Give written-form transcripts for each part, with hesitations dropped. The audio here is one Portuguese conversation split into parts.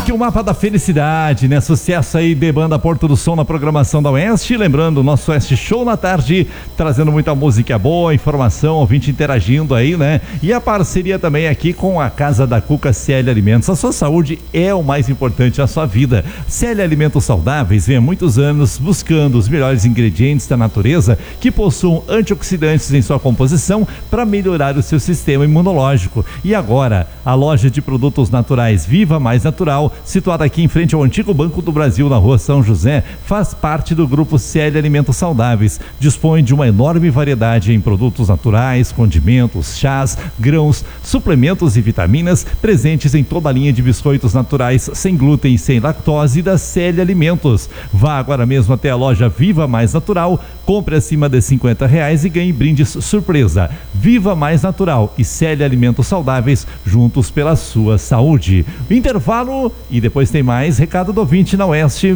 aqui o Mapa da Felicidade, né? Sucesso aí de banda Porto do Som na programação da Oeste. Lembrando, o nosso Oeste Show na tarde, trazendo muita música boa, informação, ouvinte interagindo aí, né? E a parceria também aqui com a Casa da Cuca CL Alimentos. A sua saúde é o mais importante na sua vida. CL Alimentos Saudáveis vem há muitos anos buscando os melhores ingredientes da natureza que possuam antioxidantes em sua composição para melhorar o seu sistema imunológico. E agora, a loja de produtos naturais Viva Mais Natural, situada aqui em frente ao antigo Banco do Brasil, na rua São José, faz parte do grupo CL Alimentos Saudáveis. Dispõe de uma enorme variedade em produtos naturais, condimentos, chás, grãos, suplementos e vitaminas, presentes em toda a linha de biscoitos naturais, sem glúten e sem lactose da CL Alimentos. Vá agora mesmo até a loja Viva Mais Natural, compre acima de R$50 e ganhe brindes surpresa. Viva Mais Natural e CL Alimentos Saudáveis, juntos pela sua saúde. Intervalo e depois tem mais recado do ouvinte na Oeste.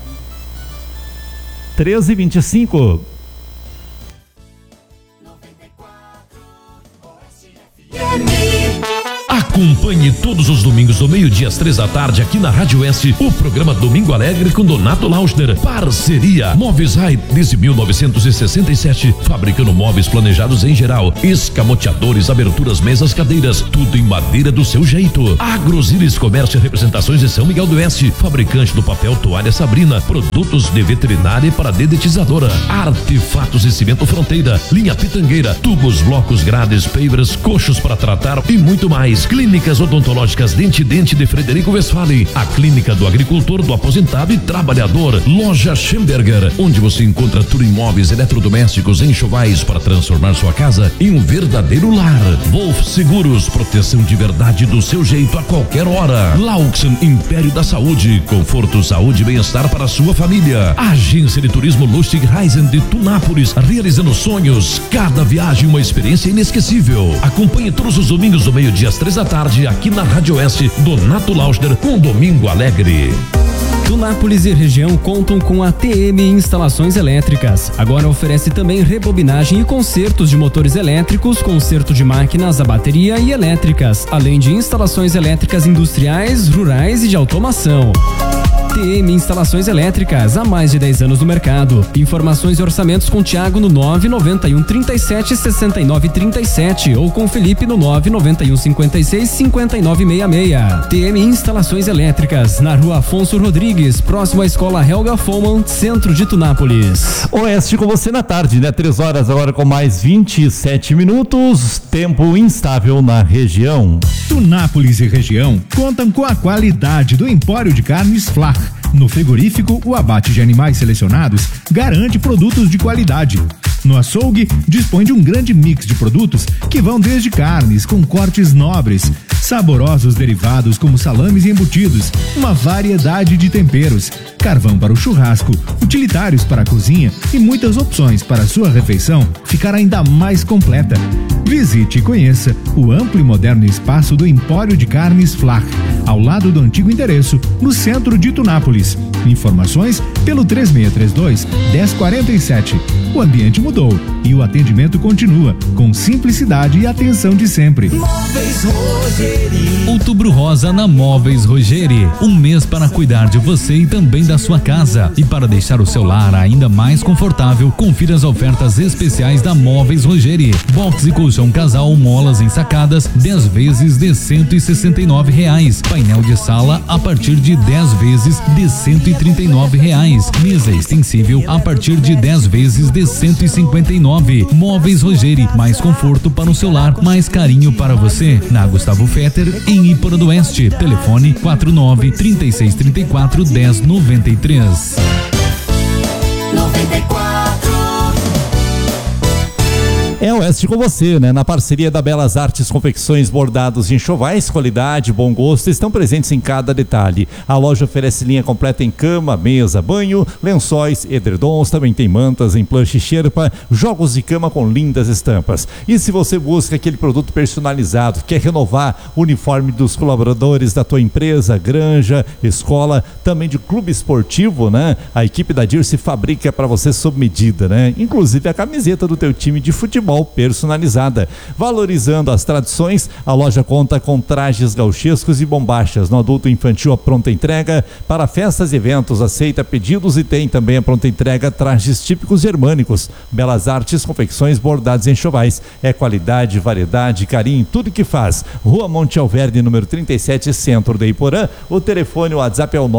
13h25. Acompanhe todos os domingos do meio-dia às 3h aqui na Rádio Oeste o programa Domingo Alegre com Donato Lauschner. Parceria Móveis Rai desde 1967, fabricando móveis planejados em geral, escamoteadores, aberturas, mesas, cadeiras, tudo em madeira do seu jeito. Agrosilis Comércio e Representações de São Miguel do Oeste, fabricante do papel toalha Sabrina, produtos de veterinária e para dedetizadora, Artefatos e Cimento Fronteira, linha Pitangueira, tubos, blocos, grades, pavers, coxos para tratar e muito mais. Clínicas Odontológicas Dente de Frederico Westphalen, a clínica do agricultor, do aposentado e trabalhador. Loja Schemberger, onde você encontra tudo em móveis, eletrodomésticos, enxovais para transformar sua casa em um verdadeiro lar. Wolf Seguros, proteção de verdade do seu jeito a qualquer hora. Laux Império da Saúde, conforto, saúde e bem-estar para a sua família. Agência de Turismo Lustig Reisen de Tunápolis, realizando sonhos. Cada viagem uma experiência inesquecível. Acompanhe todos os domingos do meio-dia às 3h aqui na Rádio Oeste, Donato Lauschner com Domingo Alegre. Tunápolis e região contam com a TM Instalações Elétricas. Agora oferece também rebobinagem e consertos de motores elétricos, conserto de máquinas a bateria e elétricas, além de instalações elétricas industriais, rurais e de automação. TM Instalações Elétricas, há mais de 10 anos no mercado. Informações e orçamentos com Thiago no 991 37 69 37 ou com Felipe no 991 56 59 66. TM Instalações Elétricas, na rua Afonso Rodrigues, próximo à escola Helga Foman, centro de Tunápolis. Oeste com você na tarde, né? 3h agora com mais 27 minutos. Tempo instável na região. Tunápolis e região contam com a qualidade do Empório de Carnes Flach. No frigorífico, o abate de animais selecionados garante produtos de qualidade. No açougue, dispõe de um grande mix de produtos que vão desde carnes com cortes nobres, saborosos derivados como salames e embutidos, uma variedade de temperos, carvão para o churrasco, utilitários para a cozinha e muitas opções para a sua refeição ficar ainda mais completa. Visite e conheça o amplo e moderno espaço do Empório de Carnes Flach, ao lado do antigo endereço, no centro de Tunápolis. Informações pelo 3632-1047. O ambiente mudou e o atendimento continua com simplicidade e atenção de sempre. Móveis Rogeri. Outubro Rosa na Móveis Rogeri. Um mês para cuidar de você e também da sua casa. E para deixar o seu lar ainda mais confortável, confira as ofertas especiais da Móveis Rogeri. Box e colchão casal molas ensacadas, 10 vezes de R$169. Painel de sala a partir de 10 vezes de R$139. Mesa extensível a partir de 10 vezes de R$159. Móveis Rogeri, mais conforto para o seu lar, mais carinho para você. Na Gustavo Fetter, em Ipora do Oeste. Telefone 49-3634-1093. 94. É Oeste com você, né? Na parceria da Belas Artes Confecções, Bordados e Enxovais, qualidade, bom gosto, estão presentes em cada detalhe. A loja oferece linha completa em cama, mesa, banho, lençóis, edredons, também tem mantas em plush e xerpa, jogos de cama com lindas estampas. E se você busca aquele produto personalizado, quer renovar o uniforme dos colaboradores da tua empresa, granja, escola, também de clube esportivo, né? A equipe da Dirce fabrica para você sob medida, né? Inclusive a camiseta do teu time de futebol. futebol personalizada. Valorizando as tradições, a loja conta com trajes gauchescos e bombachas. No adulto e infantil, a pronta entrega para festas e eventos, aceita pedidos e tem também a pronta entrega trajes típicos germânicos. Belas Artes, confecções, bordados e enxovais. É qualidade, variedade, carinho em tudo que faz. Rua Monte Alverne, número 37, centro de Iporã. O telefone, o WhatsApp é o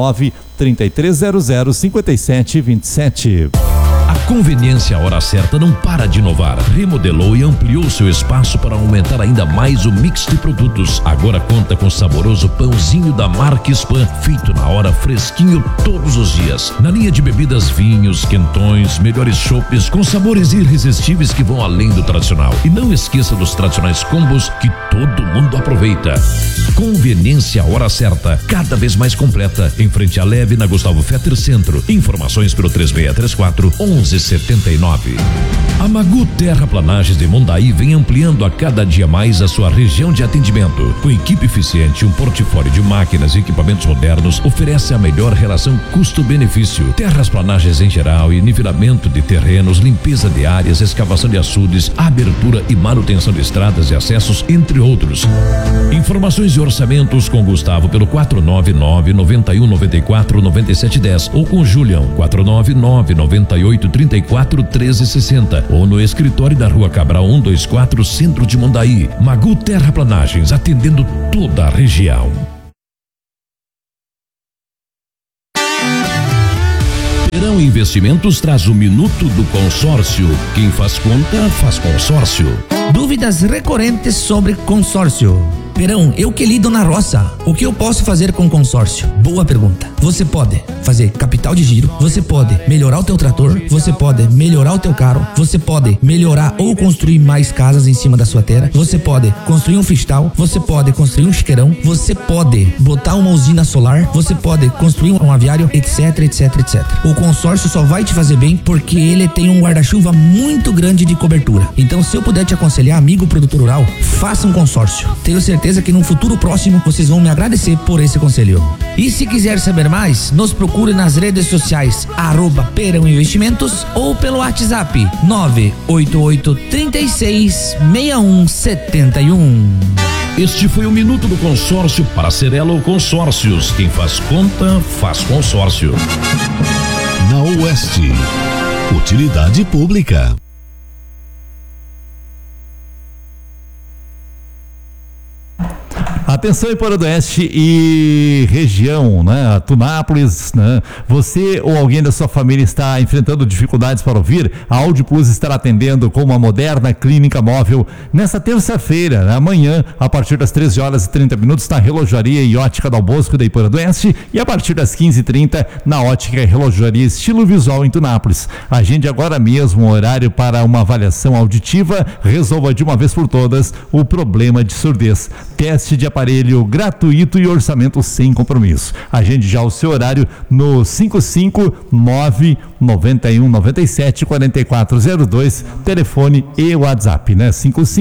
933005727. A Conveniência Hora Certa não para de inovar. Remodelou e ampliou seu espaço para aumentar ainda mais o mix de produtos. Agora conta com saboroso pãozinho da marca Spam, feito na hora, fresquinho todos os dias. Na linha de bebidas, vinhos, quentões, melhores chopes com sabores irresistíveis que vão além do tradicional. E não esqueça dos tradicionais combos que todo mundo aproveita. Conveniência Hora Certa, cada vez mais completa, em frente à Leve, na Gustavo Fetter Centro. Informações pelo 3634-1179. A Magu Terraplanagens de Mondaí vem ampliando a cada dia mais a sua região de atendimento. Com equipe eficiente e um portfólio de máquinas e equipamentos modernos, oferece a melhor relação custo-benefício. Terraplanagens em geral e nivelamento de terrenos, limpeza de áreas, escavação de açudes, abertura e manutenção de estradas e acessos, entre outros. Informações e orçamentos com Gustavo pelo 499-9194-9710 ou com Julião 499-9834-1360 ou no escritório da Rua Cabral 124, Centro de Mondaí. Magu Terraplanagens, atendendo toda a região. Perão Investimentos traz o Minuto do Consórcio. Quem faz conta, faz consórcio. Dúvidas recorrentes sobre consórcio. Perão, eu que lido na roça, o que eu posso fazer com consórcio? Boa pergunta. Você pode fazer capital de giro, você pode melhorar o teu trator, você pode melhorar o teu carro, você pode melhorar ou construir mais casas em cima da sua terra, você pode construir um fistal, você pode construir um chiqueirão, você pode botar uma usina solar, você pode construir um aviário, etc, etc, etc. O consórcio só vai te fazer bem porque ele tem um guarda-chuva muito grande de cobertura. Então, se eu puder te aconselhar, amigo produtor rural, faça um consórcio. Tenho certeza que no futuro próximo vocês vão me agradecer por esse conselho. E se quiser saber mais, nos procure nas redes sociais @Perão Investimentos ou pelo WhatsApp 988366171. Este foi o Minuto do Consórcio para Cerelo Consórcios. Quem faz conta, faz consórcio. Na Oeste, utilidade pública. Atenção em Iporã do Oeste e região, né? Tunápolis, né? Você ou alguém da sua família está enfrentando dificuldades para ouvir? A Audio Plus estará atendendo com uma moderna clínica móvel nesta terça-feira, né? Amanhã, a partir das 13h30 na Relojaria e Ótica Dal Bosco da Iporã do Oeste e a partir das 15h30 na Ótica e Relojaria Estilo Visual em Tunápolis. Agende agora mesmo um horário para uma avaliação auditiva, resolva de uma vez por todas o problema de surdez. Teste de aparelho gratuito e orçamento sem compromisso. Agende já o seu horário no 559-9197-4402, telefone e WhatsApp, né?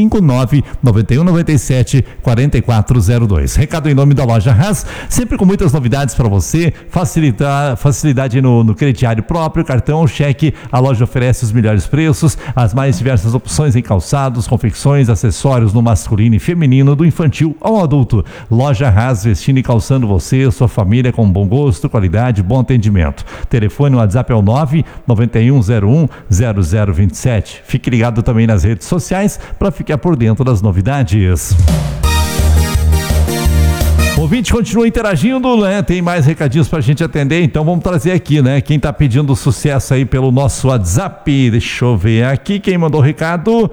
559-9197-4402. Recado em nome da Loja Haas, sempre com muitas novidades para você, facilidade no crediário próprio, cartão ou cheque. A loja oferece os melhores preços, as mais diversas opções em calçados, confecções, acessórios no masculino e feminino, do infantil ao adulto. Loja Haas, vestindo e calçando você e sua família com bom gosto, qualidade, bom atendimento. Telefone, WhatsApp é o 991010027. Fique ligado também nas redes sociais para ficar por dentro das novidades. O ouvinte continua interagindo, né? Tem mais recadinhos pra gente atender, então vamos trazer aqui, né? Quem tá pedindo sucesso aí pelo nosso WhatsApp, deixa eu ver aqui, quem mandou o recado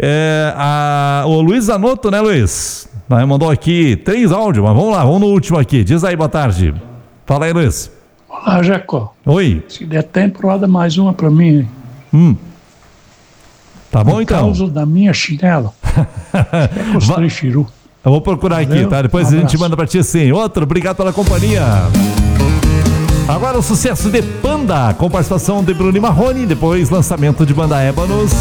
o Luiz Zanotto, né, Luiz? Mandou aqui 3 áudios, mas vamos lá, vamos no último aqui. Diz aí, boa tarde. Fala aí, Luiz. Olá, Jacó. Oi. Se der tempo, roda mais uma pra mim. Tá bom, então? Por causa da minha chinela. É construir chiru. Eu vou procurar aqui, tá? Depois a gente manda pra ti assim. Outro, obrigado pela companhia. Agora o sucesso de Panda, com participação de Bruno e Marrone, depois lançamento de Banda Ébanos.